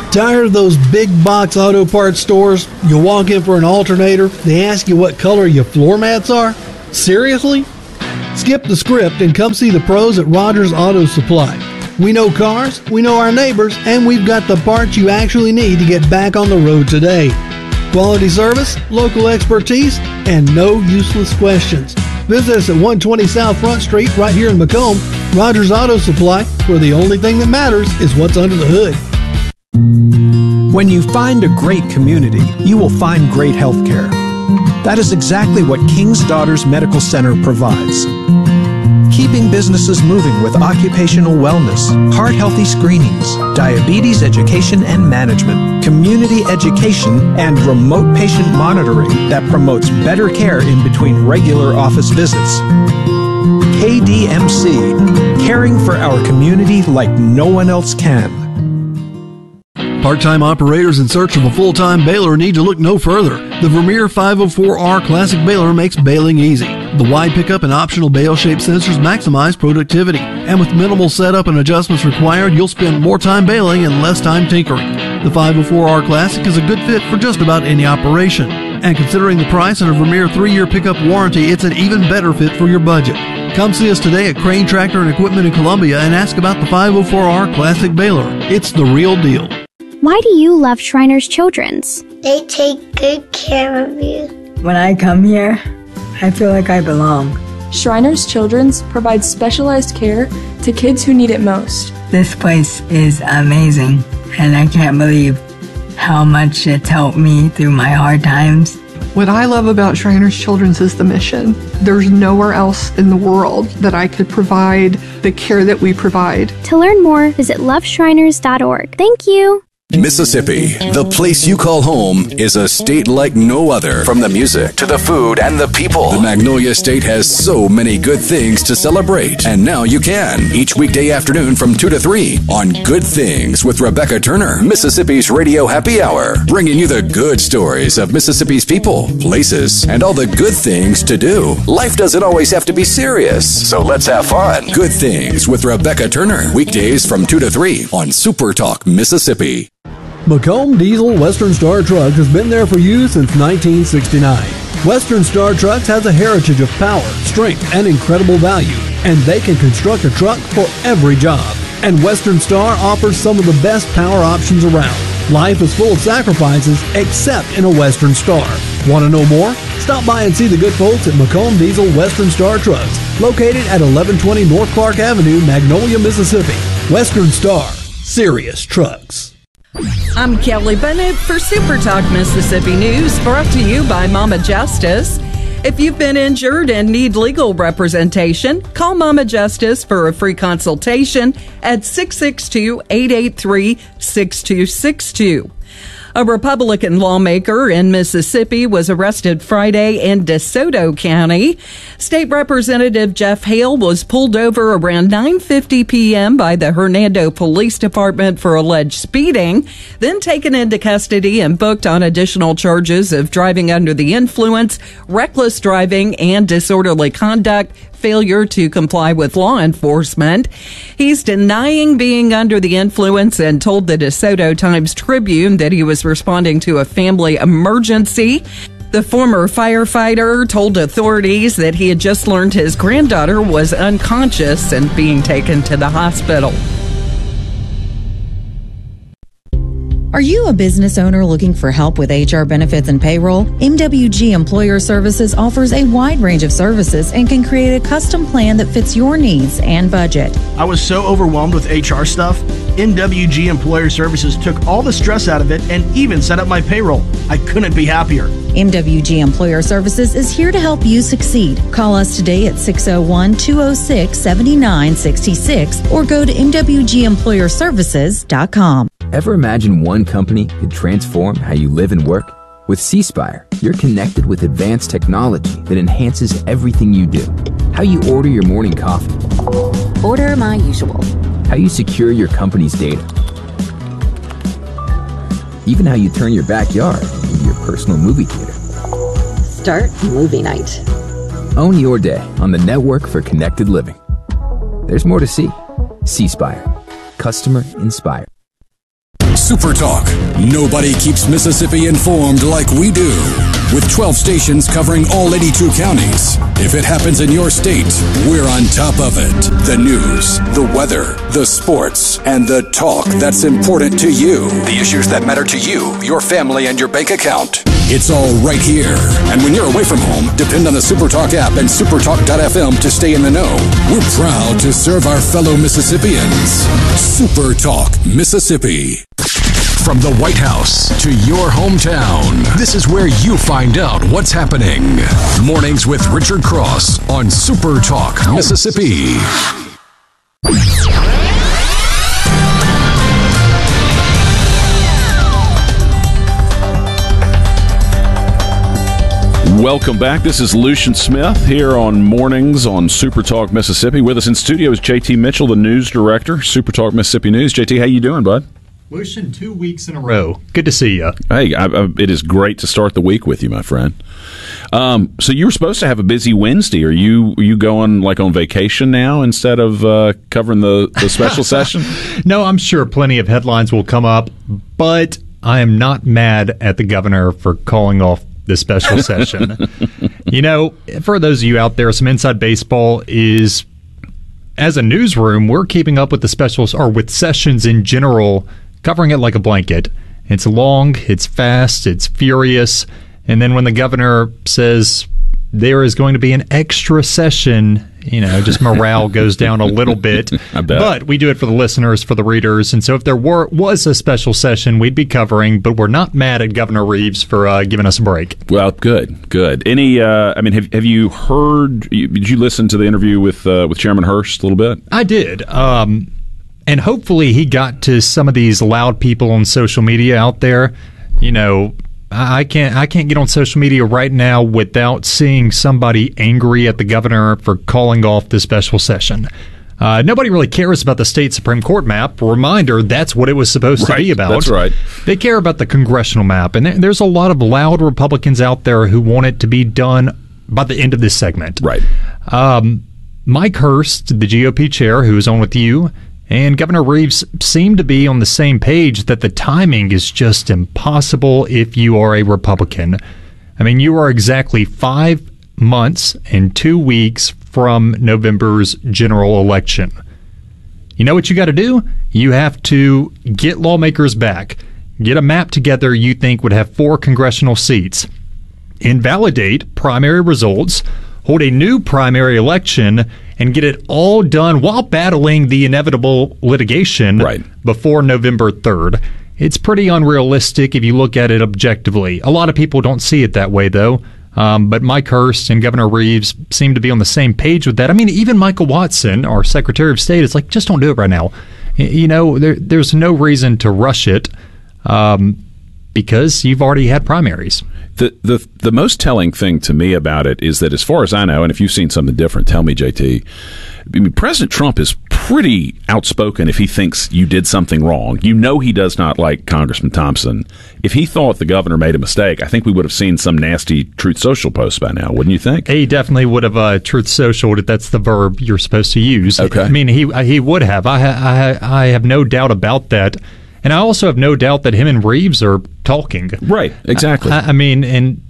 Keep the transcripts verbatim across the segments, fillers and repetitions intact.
Tired of those big box auto parts stores? You walk in for an alternator, they ask you what color your floor mats are? Seriously? Skip the script and come see the pros at Rogers Auto Supply. We know cars, we know our neighbors, and we've got the parts you actually need to get back on the road today. Quality service, local expertise, and no useless questions. Visit us at one twenty South Front Street right here in Macomb. Rogers Auto Supply, where the only thing that matters is what's under the hood. When you find a great community, you will find great health care. That is exactly what King's Daughters Medical Center provides. Keeping businesses moving with occupational wellness, heart-healthy screenings, diabetes education and management, community education, and remote patient monitoring that promotes better care in between regular office visits. K D M C, caring for our community like no one else can. Part-time operators in search of a full-time baler need to look no further. The Vermeer five oh four R Classic Baler makes baling easy. The wide pickup and optional bale-shaped sensors maximize productivity. And with minimal setup and adjustments required, you'll spend more time baling and less time tinkering. The five oh four R Classic is a good fit for just about any operation. And considering the price and a Vermeer three-year pickup warranty, it's an even better fit for your budget. Come see us today at Crane Tractor and Equipment in Columbia and ask about the five oh four R Classic Baler. It's the real deal. Why do you love Shriners Children's? They take good care of you. When I come here, I feel like I belong. Shriners Children's provides specialized care to kids who need it most. This place is amazing, and I can't believe how much it's helped me through my hard times. What I love about Shriners Children's is the mission. There's nowhere else in the world that I could provide the care that we provide. To learn more, visit love shriners dot org. Thank you. Mississippi, the place you call home, is a state like no other. From the music to the food and the people, the Magnolia State has so many good things to celebrate. And now you can, each weekday afternoon from two to three on Good Things with Rebecca Turner, Mississippi's Radio Happy Hour, bringing you the good stories of Mississippi's people, places, and all the good things to do. Life doesn't always have to be serious, so let's have fun. Good Things with Rebecca Turner, weekdays from two to three on Super Talk Mississippi. Macomb Diesel Western Star Truck has been there for you since nineteen sixty-nine. Western Star Trucks has a heritage of power, strength, and incredible value, and they can construct a truck for every job. And Western Star offers some of the best power options around. Life is full of sacrifices, except in a Western Star. Want to know more? Stop by and see the good folks at Macomb Diesel Western Star Trucks, located at eleven twenty North Clark Avenue, Magnolia, Mississippi. Western Star, serious trucks. I'm Kelly Bennett for Super Talk Mississippi News, brought to you by Mama Justice. If you've been injured and need legal representation, call Mama Justice for a free consultation at six six two, eight eight three, six two six two. A Republican lawmaker in Mississippi was arrested Friday in DeSoto County. State Representative Jeff Hale was pulled over around nine fifty p.m. by the Hernando Police Department for alleged speeding, then taken into custody and booked on additional charges of driving under the influence, reckless driving, and disorderly conduct, failure to comply with law enforcement. He's denying being under the influence and told the DeSoto Times-Tribune that he was responding to a family emergency. The former firefighter told authorities that he had just learned his granddaughter was unconscious and being taken to the hospital. Are you a business owner looking for help with H R benefits and payroll? M W G Employer Services offers a wide range of services and can create a custom plan that fits your needs and budget. I was so overwhelmed with H R stuff. M W G Employer Services took all the stress out of it and even set up my payroll. I couldn't be happier. M W G Employer Services is here to help you succeed. Call us today at six oh one, two oh six, seven nine six six or go to m w g employer services dot com. Ever imagine one company could transform how you live and work? With C Spire, you're connected with advanced technology that enhances everything you do. How you order your morning coffee. Order my usual. How you secure your company's data. Even how you turn your backyard into your personal movie theater. Start movie night. Own your day on the network for connected living. There's more to see. C Spire. Customer inspired. Super Talk. Nobody keeps Mississippi informed like we do. With twelve stations covering all eighty-two counties. If it happens in your state, we're on top of it. The news, the weather, the sports, and the talk that's important to you. The issues that matter to you, your family, and your bank account. It's all right here. And when you're away from home, depend on the SuperTalk app and supertalk dot f m to stay in the know. We're proud to serve our fellow Mississippians. SuperTalk Mississippi. From the White House to your hometown, this is where you find out what's happening. Mornings with Richard Cross on SuperTalk Mississippi. Welcome back. This is Lucian Smith here on Mornings on SuperTalk Mississippi. With us in studio is J T Mitchell, the news director, SuperTalk Mississippi News. J T, how you doing, bud? Lucian, two weeks in a row. Good to see you. Hey, I, I, it is great to start the week with you, my friend. Um, so you were supposed to have a busy Wednesday. Are you are you going like on vacation now instead of uh, covering the, the special session? No, I'm sure plenty of headlines will come up, but I am not mad at the governor for calling off the special session. You know, for those of you out there, some inside baseball is, as a newsroom, we're keeping up with the specials or with sessions in general, covering it like a blanket. It's long, it's fast, it's furious, and then when the governor says there is going to be an extra session, you know, just morale goes down a little bit. I bet. But we do it for the listeners, for the readers, and so if there were was a special session, we'd be covering, but we're not mad at Governor Reeves for uh, giving us a break. Well, good, good. Any, uh, I mean, have have you heard, did you listen to the interview with uh, with Chairman Hurst a little bit? I did. Um, and hopefully he got to some of these loud people on social media out there. You know, I can't I can't get on social media right now without seeing somebody angry at the governor for calling off the special session. Uh, nobody really cares about the state Supreme Court map. Reminder, that's what it was supposed right, to be about. That's right. They care about the congressional map, and there's a lot of loud Republicans out there who want it to be done by the end of this segment. Right. Um, Mike Hurst, the G O P chair, who is on with you, and Governor Reeves seem to be on the same page that the timing is just impossible if you are a Republican. I mean, you are exactly five months and two weeks from November's general election. You know what you got to do? You have to get lawmakers back, get a map together you think would have four congressional seats, invalidate primary results, hold a new primary election, and get it all done while battling the inevitable litigation right. before November third. It's pretty unrealistic if you look at it objectively. A lot of people don't see it that way, though. Um, but Mike Hurst and Governor Reeves seem to be on the same page with that. I mean, even Michael Watson, our Secretary of State, is like, just don't do it right now. You know, there, there's no reason to rush it um, because you've already had primaries. The, the the most telling thing to me about it is that, as far as I know, and if you've seen something different, tell me, J T, I mean, President Trump is pretty outspoken if he thinks you did something wrong. You know he does not like Congressman Thompson. If he thought the governor made a mistake, I think we would have seen some nasty Truth Social posts by now, wouldn't you think? He definitely would have uh, Truth Socialed. That's the verb you're supposed to use. Okay. I mean, he he would have. I, I, I have no doubt about that. And I also have no doubt that him and Reeves are talking. Right, exactly. I, I mean, and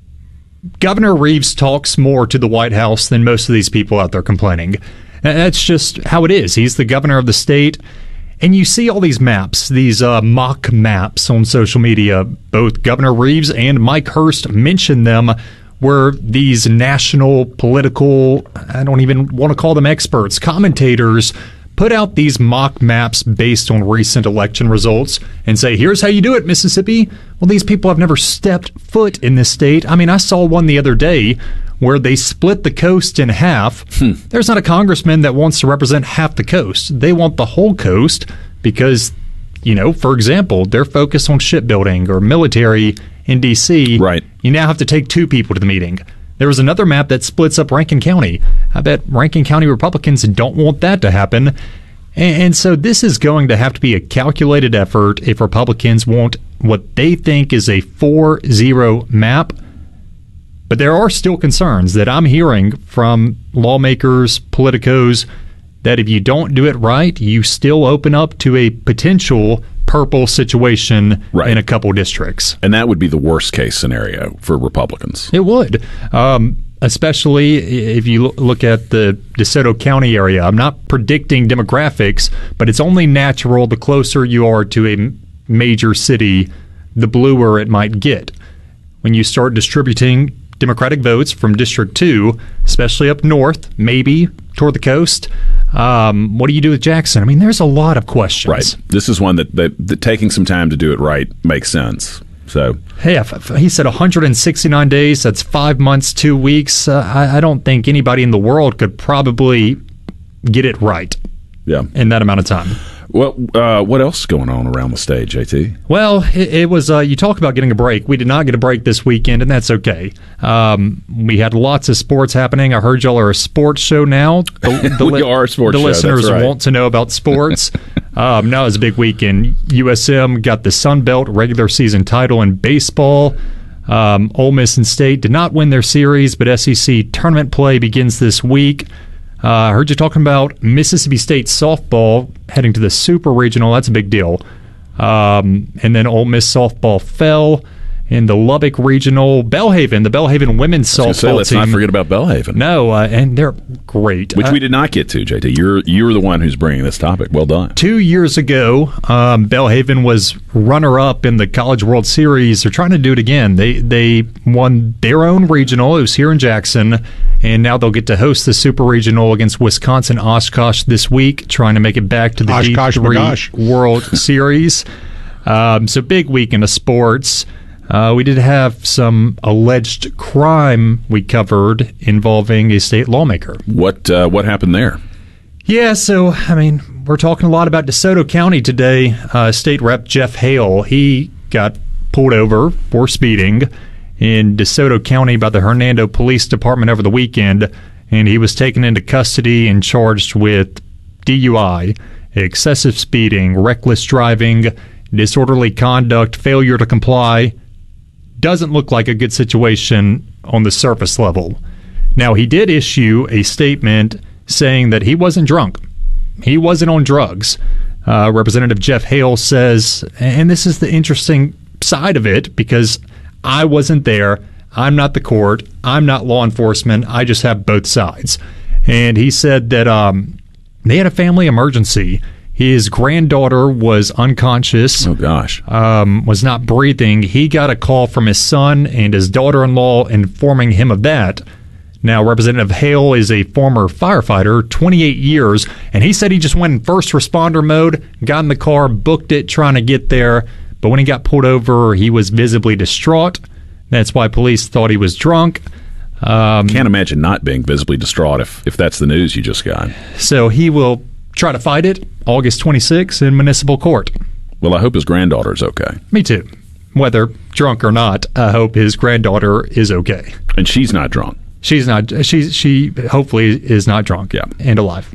Governor Reeves talks more to the White House than most of these people out there complaining. And that's just how it is. He's the governor of the state. And you see all these maps, these uh, mock maps on social media. Both Governor Reeves and Mike Hurst mention them, where these national political, I don't even want to call them experts, commentators, put out these mock maps based on recent election results and say, here's how you do it, Mississippi. Well, these people have never stepped foot in this state. I mean, I saw one the other day where they split the coast in half. Hmm. There's not a congressman that wants to represent half the coast. They want the whole coast because, you know, for example, they're focused on shipbuilding or military in D C. Right. You now have to take two people to the meeting. There was another map that splits up Rankin County. I bet Rankin County Republicans don't want that to happen. And, and so this is going to have to be a calculated effort if Republicans want what they think is a four zero map. But there are still concerns that I'm hearing from lawmakers, politicos, that if you don't do it right, you still open up to a potential purple situation right. in a couple districts. And that would be the worst case scenario for Republicans. It would. Um, especially if you look at the DeSoto County area. I'm not predicting demographics, but it's only natural the closer you are to a major city, the bluer it might get. When you start distributing Democratic votes from District two, especially up north, maybe toward the coast, um, what do you do with Jackson? I mean, there's a lot of questions. Right. This is one that, that, that taking some time to do it right makes sense. So, hey, he said one hundred sixty-nine days. That's five months, two weeks. Uh, I, I don't think anybody in the world could probably get it right. Yeah, in that amount of time. Well, uh, what else is going on around the state, J T? Well, it, it was, uh, you talk about getting a break. We did not get a break this weekend, and that's okay. Um, we had lots of sports happening. I heard y'all are a sports show now. The, the we li- are a sports the show. The listeners right. want to know about sports. um, now it's a big weekend. U S M got the Sun Belt regular season title in baseball. Um, Ole Miss and State did not win their series, but S E C tournament play begins this week. Uh, I heard you talking about Mississippi State softball heading to the Super Regional. That's a big deal. Um, and then Ole Miss softball fell in the Lubbock Regional. Belhaven, the Belhaven women's softball say, let's team. Let's not forget about Belhaven. No, uh, and they're great. Which uh, we did not get to, J T. You're you're the one who's bringing this topic. Well done. Two years ago, um, Belhaven was runner-up in the College World Series. They're trying to do it again. They they won their own regional. It was here in Jackson, and now they'll get to host the Super Regional against Wisconsin Oshkosh this week, trying to make it back to the Oshkosh, D three Bagosh. World Series. Um, so big weekend of sports. Uh, we did have some alleged crime we covered involving a state lawmaker. What uh, what happened there? Yeah, so, I mean, we're talking a lot about DeSoto County today. Uh, State Rep Jeff Hale, he got pulled over for speeding in DeSoto County by the Hernando Police Department over the weekend, and he was taken into custody and charged with D U I, excessive speeding, reckless driving, disorderly conduct, failure to comply. Doesn't look like a good situation on the surface level. Now, he did issue a statement saying that he wasn't drunk. He wasn't on drugs. Uh, Representative Jeff Hale says, and this is the interesting side of it, because I wasn't there. I'm not the court. I'm not law enforcement. I just have both sides. And he said that um, they had a family emergency. His granddaughter was unconscious. Oh, gosh. Um, was not breathing. He got a call from his son and his daughter-in-law informing him of that. Now, Representative Hale is a former firefighter, twenty-eight years, and he said he just went in first responder mode, got in the car, booked it, trying to get there. But when he got pulled over, he was visibly distraught. That's why police thought he was drunk. Um, Can't imagine not being visibly distraught if, if that's the news you just got. So he will try to fight it August twenty-sixth in municipal court. Well, I hope his granddaughter's okay. Me too. Whether drunk or not, I hope his granddaughter is okay. And she's not drunk. She's not. She she hopefully is not drunk. Yeah, and alive.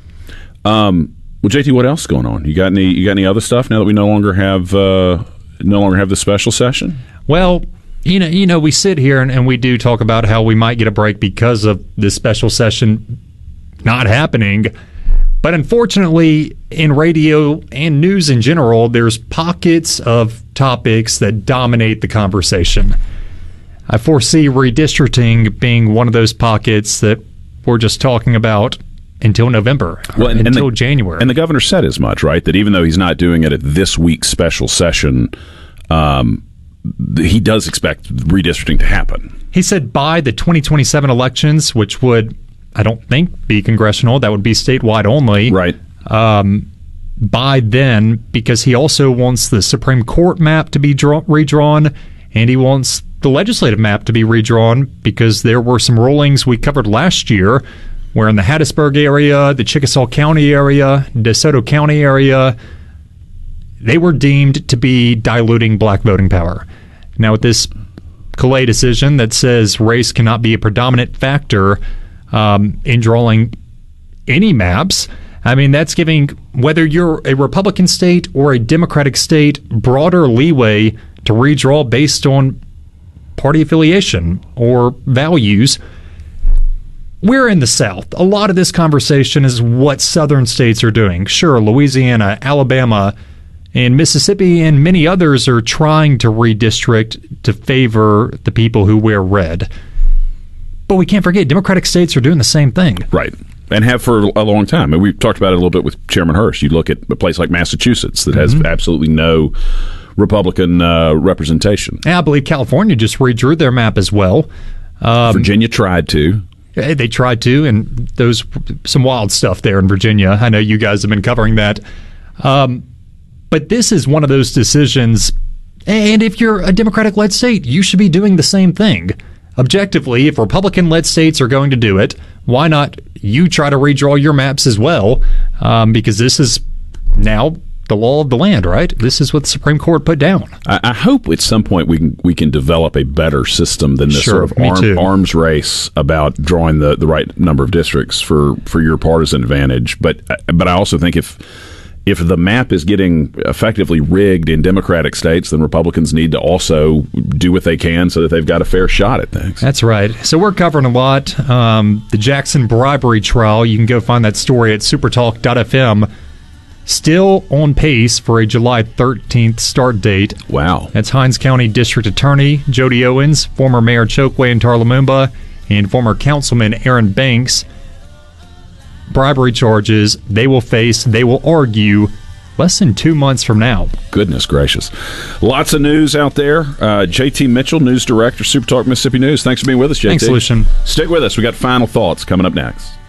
Um. Well, J T, what else is going on? You got any? You got any other stuff now that we no longer have uh, no longer have the special session? Well, you know, you know, we sit here and, and we do talk about how we might get a break because of this special session not happening. But unfortunately, in radio and news in general, there's pockets of topics that dominate the conversation. I foresee redistricting being one of those pockets that we're just talking about until November, well, and, until and the, January. And the governor said as much, right? That even though he's not doing it at this week's special session, um, he does expect redistricting to happen. He said by the twenty twenty-seven elections, which would, I don't think, be congressional. That would be statewide only. Right. Um, by then, because he also wants the Supreme Court map to be draw- redrawn, and he wants the legislative map to be redrawn, because there were some rulings we covered last year where in the Hattiesburg area, the Chickasaw County area, DeSoto County area, they were deemed to be diluting black voting power. Now, with this Calais decision that says race cannot be a predominant factor Um, in drawing any maps, I mean, that's giving, whether you're a Republican state or a Democratic state, broader leeway to redraw based on party affiliation or values. We're in the South. A lot of this conversation is what southern states are doing. Sure, Louisiana, Alabama, And Mississippi and many others are trying to redistrict to favor the people who wear red. But we can't forget, Democratic states are doing the same thing. Right. And have for a long time. And we've talked about it a little bit with Chairman Hirsch. You look at a place like Massachusetts that has mm-hmm. absolutely no Republican uh, representation. And I believe California just redrew their map as well. Um, Virginia tried to. They tried to, and those some wild stuff there in Virginia. I know you guys have been covering that. Um, but this is one of those decisions, and if you're a Democratic-led state, you should be doing the same thing. Objectively, if Republican-led states are going to do it, why not you try to redraw your maps as well? Um, because this is now the law of the land, right? This is what the Supreme Court put down. I, I hope at some point we can we can develop a better system than this sure, sort of arm, arms race about drawing the, the right number of districts for, for your partisan advantage. But but I also think if if the map is getting effectively rigged in Democratic states, then Republicans need to also do what they can so that they've got a fair shot at things. That's right. So we're covering a lot. Um, the Jackson bribery trial, you can go find that story at supertalk dot f m. Still on pace for a July thirteenth start date. Wow. That's Hinds County District Attorney Jody Owens, former Mayor Chokwe and Tarla-Moomba, and former Councilman Aaron Banks. Bribery charges they will face, they will argue less than two months from now. Goodness gracious. Lots of news out there. Uh, J T Mitchell, News Director, Super Talk Mississippi News. Thanks for being with us, J T. Thanks, Lucian. Stick with us. We got final thoughts coming up next.